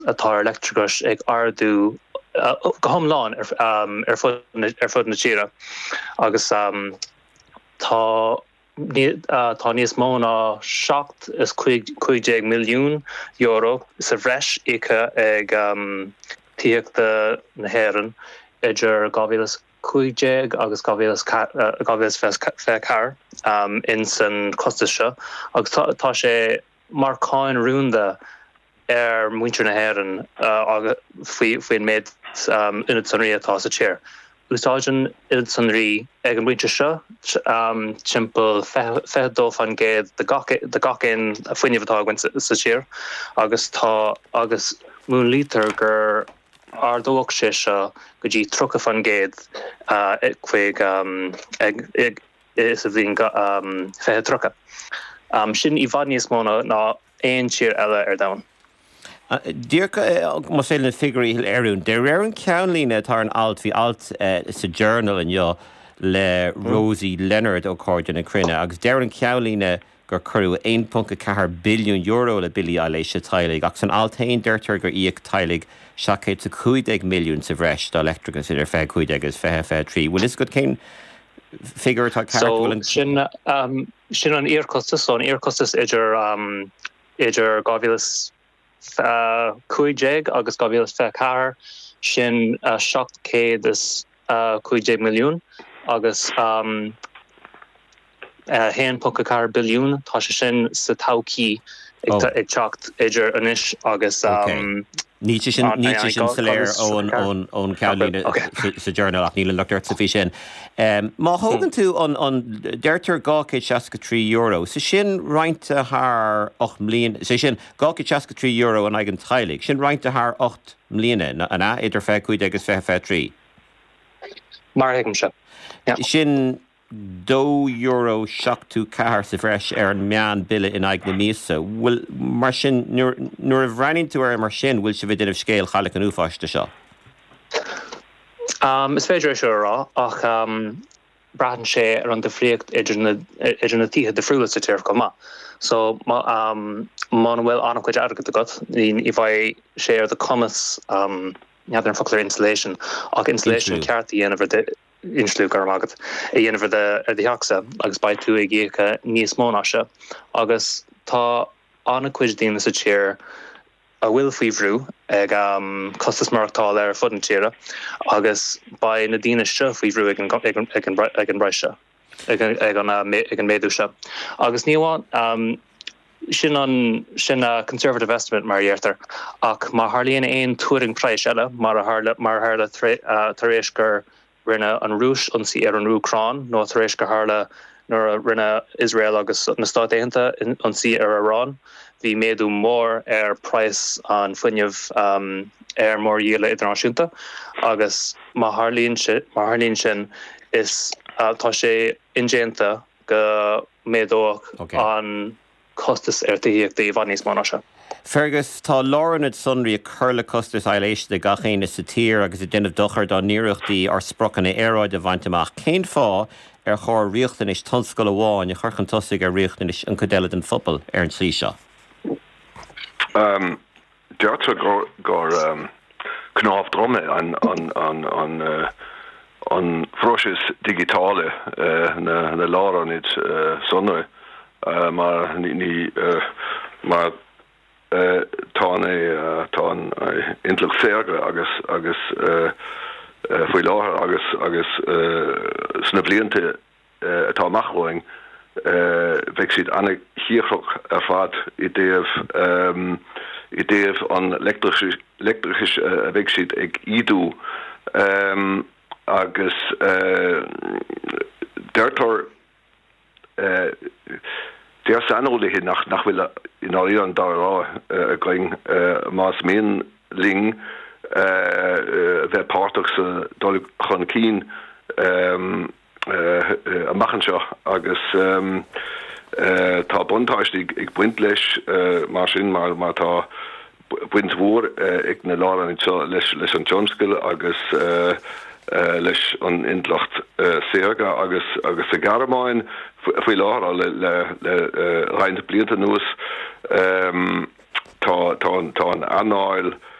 atá electricus ag ardú gomláin fud na tíre agus tá níos mó ná 7.5 milliún euro sa bhreis icha ag tíochta na hÉireann idir 2015 agus 2020 in san costa seo agus tá sé marcáin rúnda muintir na hÉireann faoin méid inad sanrí atá sa tír. Úsáidin inad sanrí ag an muintir seo timpeall fedó fan géad de gacin faoineh atá ghain sa tír agus mún lítar gur ardóach sé seo go dtí trocha fan géad chuig is a bhíon fethe trocha. Sin í bhfad níos mó ná éon tír eile ar domhan. Díorcha má sé na figurí arún, de réann ceanlína tar an alt hí alt sa journal an le Rosie Leonard ó Cordon na Crinne, agus dearann ceanlína gur curú 1.4 billiún euro le Billie Eilish tailig, ach san altain deirtar gur íoc tailig 7.5 milliún sa bhreis dá electricus idir 5 agus 3. Bhfuil is go cén figure tá ceart sin an iarcostas idir 2015 agus 2014 sin 7.5 milliún agus 1.4 billiún tá sé sin sa taucí ag teacht idir inis agus Ní sin saléir ón ceanlína sa journal ach níl lecht sa bhí sin. Má thugann tú an deirtar 263 euro, sa sin roinnte th 8 mbliana, sa sin 263 euro an aigen tailig, sin roinnte th 8 mbliana anna idir 5 agus 3. Mar hégann se. Sin €2 seachtú cahar sa bhreis ar an meán bille in aig na míosa. Bhfuil mar sin nuair a bhreaninn tú ar mar sin bhfuil si bh duanamh scéal chailc an uafáiste seo? Is féidir seo rá ach bratan sé ar an defriocht idir na títhe de friúla sa tíirh go má. So má bhfuil annachcuid agad agat í bhaid sé ar the commas neadar an focair installation ach installation ceartaí dhéanamh inslú gar agad dhéanamh ar the heachsa agus baid tú ag gíocha níos mó ná se agus tá annachcuid daoine sa tíir a bhfuil faoihrú ag costas marachtáil ar fud an tíre agus ba na daoine seo faoihrú ag an breise ag an méadú se. Agus níomháin sin a conservative estimate mar dhéartar ach má tharlaíonn aon túring preis eile mar tharla tar éis gur rinne an rúis an si ar an Rúcrán nó tar éis gur tharla nuair a rinne Israel agus na Stát Aontaithe an si ar Irán. Bhí méadú mór ar price an fuinneamh ar mór díola idirnáisiúnta agus má tharlaíonn sin is tá sé ingéanta go méadóach an costas ar tííochtaí bhaid níos mó ná se. Fergus, tá láranid sunraí a churla costas eiléis de gachéine sa tír agus i déanamh dochar dá níireachtaí ar sprochan na éráid a bhainteach. Cén fá ar chóir riochtanis tonscoil amháin a churchan tosaigh ar riochtanis an codéile an football ar an slí seo. Deirtar gur knáf dromme an frosis digitale na láranid sunraí maar maar tá intlach sége agus foi láthar agus sna blianta atá machróing bheith siad anna hiíoch ar fad i déobh an elektrichis bheith siad ag idú agus deirtar der sanolige nach will in Orion da going mas min ling wer partse dol chon kien machen agus tá bontáist ik buintlech mar sin mar tá buintwoer ik na lá an leis an Johnskill agus leis an intlacht séga agus a garmainin foi lá le reinte blianta nuas tá an anáil